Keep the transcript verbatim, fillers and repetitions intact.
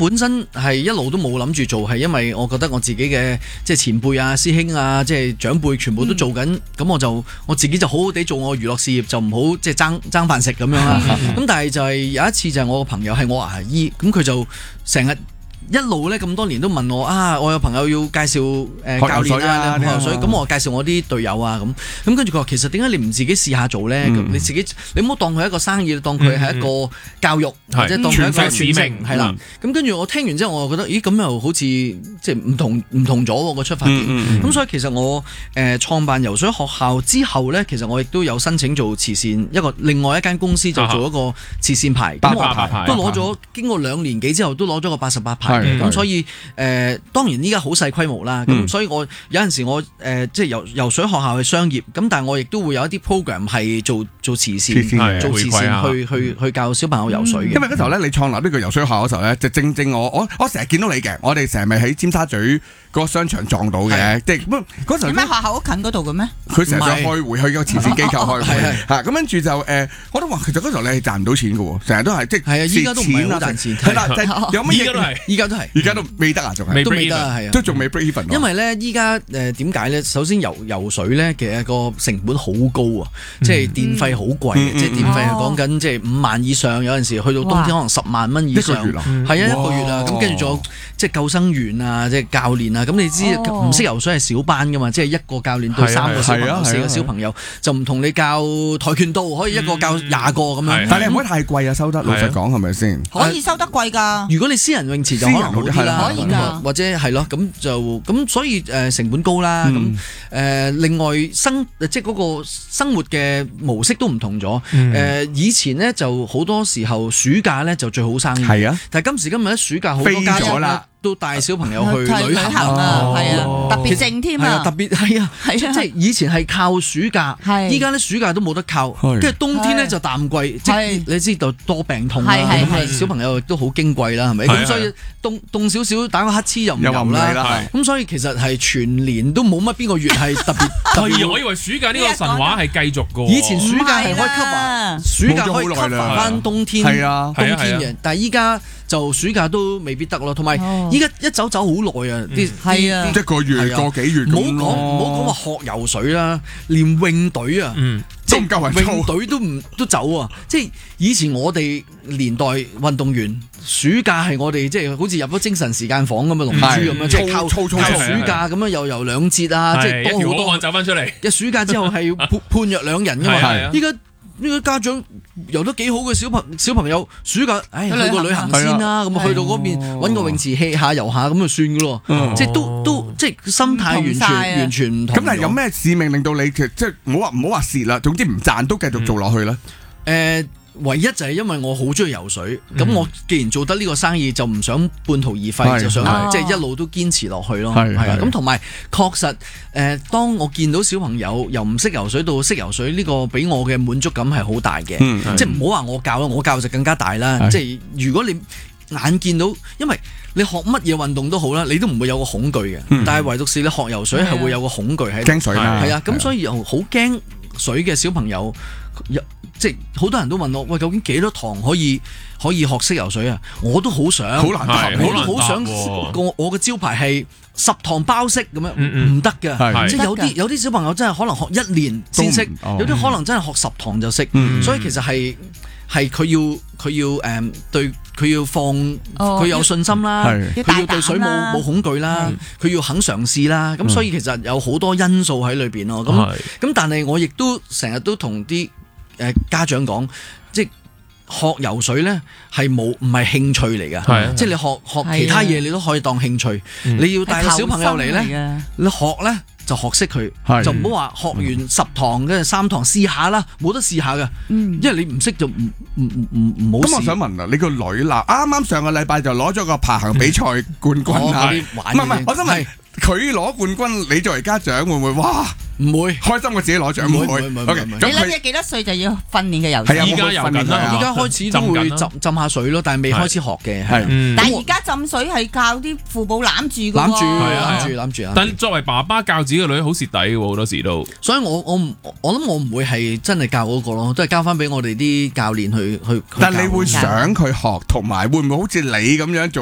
本身係一路都冇諗住做，係因為我覺得我自己嘅即係前輩啊、師兄啊、即係長輩全部都做緊，咁、嗯、我就我自己就好好地做我娛樂事業，就唔好即係爭爭飯食咁樣啦。咁、嗯、但係就係有一次就係我個朋友係我牙醫，咁佢就成日一路咧咁多年都問我啊，我有朋友要介紹誒、呃、教練啊，學游水，咁我介紹我啲隊友啊，咁咁跟住佢話其實點解你唔自己試下做咧？嗯、你自己你唔好當佢一個生意，當佢係一個教育、嗯、或者當佢一個傳承係啦。咁跟住我聽完之後，我就覺得咦咁又好似即係唔同唔同咗個出發點。咁、嗯嗯、所以其實我誒、呃、創辦游水學校之後咧，其實我亦都有申請做慈善一個另外一間公司就做一個慈善牌，咁、啊、我都攞咗經過兩年幾之後都攞咗個八十八牌。咁所以誒、呃，當然依家好細規模啦。咁、嗯、所以我有陣時我誒、呃，即係游游水學校係商業，咁但係我亦都會有一啲 program 係做做慈善，慈善做慈善、啊、去去去教小朋友游水嘅。 因為嗰時候咧，你創立呢個游水學校嗰時候咧，就正正我我我成日見到你嘅，我哋成日咪喺尖沙咀嗰個商場撞到嘅，即係嗰時候。 咩學校好近嗰度嘅咩？ 佢成日想開會，去個慈善機構開會嚇，咁跟住就誒、呃，我都話其實嗰時候你係賺唔到錢嘅喎，成日都係即係係啊，依家都唔係好賺錢，係啦，有乜嘢都係，依家都係，而家都未得啊，仲係都未得啊，係啊，都仲未 break even。因為咧，依家誒點解咧？首先游游水咧，其實個成本好高啊，即係電費好貴，嗯、即係電費係講緊即係五萬以上，有陣時去到冬天可能十萬蚊以上，係啊一個月啊，咁跟住仲有即係救生員啊，即係教練啊，咁你知唔識游水係小班噶嘛，即係一個教練對三個小朋友、四個小朋友，就唔同你教跆拳道可以一個教廿個咁樣。但係你唔可以太貴啊，收得老實講係咪先？ 可以收得貴㗎。 如果你私人泳池就可能好啲啦，可以㗎，或者係咯，咁就咁，所以誒成本高啦。咁誒、嗯、另外生即係嗰個生活嘅模式都唔同咗。誒、嗯、以前咧就好多時候暑假咧就最好生意。係啊，但係今時今日咧暑假好多家長都帶小朋友去旅行啊，係啊，特別靜添啊，特別係啊，即係以前係靠暑假，依家咧暑假都冇得靠，跟住冬天咧就淡季，即係你知道多病痛啦，咁啊小朋友都好矜貴啦，係咪？咁所以凍凍少少打個乞嗤又唔游啦，咁所以其實係全年都冇乜邊個月係特別。 係，我以為暑假呢個神話係繼續㗎。 以前暑假係可以 cover，暑假可以 cover 翻冬天，係啊，冬天嘅，但係依家就暑假都未必得咯，同埋依家一走走好耐啊，啲係啊，一個月個幾月咁咯。唔好講唔好講話學游水啦，連泳隊啊，即係泳隊都唔都走啊！即係以前我哋年代運動員，暑假係我哋即係好似入咗精神時間房咁啊，龍珠咁樣，即係靠靠暑假咁樣又游兩節啊，即係多好多走翻出嚟。一暑假之後係判判若兩人噶嘛，依家。呢個家長游得幾好嘅小朋小朋友，暑假唉去個旅行先啦，咁去到嗰邊揾個泳池 hea 下游下咁就算噶咯，即係都都即係心態完全完全唔同。咁但係有咩使命令到你其實即係唔好話唔好話蝕啦，總之唔賺都繼續做落去咧？誒。唯一就係因為我好中意游水，咁、嗯、我既然做得呢個生意，就唔想半途而廢，就想即係一路都堅持落去咯。係啊，咁同埋確實誒、呃，當我見到小朋友由唔識游水到識游水，呢、這個俾我嘅滿足感係好大嘅。嗯、即係唔好話我教啦，我教就更加大啦。即係如果你眼見到，因為你學乜嘢運動都好啦，你都唔會有個恐懼嘅。嗯、但係唯獨是你學游水係會有個恐懼喺度。驚水啦，係啊，咁所以又好驚水嘅小朋友。即係好多人都問我，喂，究竟幾多堂可以可以學識游水啊？我都好想，好難答，我都好想個我嘅招牌係十堂包識咁樣，唔得嘅。即係有啲有啲小朋友真係可能學一年先識，有啲可能真係學十堂就識。所以其實係係佢要佢要誒對佢要放佢有信心啦，佢要對水冇冇恐懼啦，佢要肯嘗試啦。咁所以其實有好多因素喺裏邊咯。咁咁但係我亦都成日都同啲誒家長講，即係學游水咧係冇唔係興趣嚟㗎，即係你學學其他嘢你都可以當興趣。你要帶個小朋友嚟咧，你學咧就學識佢，就唔好話學完十堂跟住三堂試下啦，冇得試下㗎，因為你唔識就唔唔唔唔好試。咁我想問啊，你個女嗱啱啱上個禮拜就攞咗個爬行比賽冠軍啊，唔係唔係，我想問佢攞冠軍，你作為家長會唔會哇？唔會開心過自己攞獎，唔會。你諗住幾多歲就要訓練嘅游水？依家游緊啦，依家開始都會浸浸下水咯，但係未開始學嘅。係，但係而家浸水係教啲父母攬住㗎喎，攬住攬住攬住啊！但作為爸爸教自己個女好蝕底嘅喎，好多時都。所以我我我諗我唔會係真係教嗰個咯，都係交翻俾我哋啲教練去去。但係你會想佢學，同埋會唔會好似你咁樣做？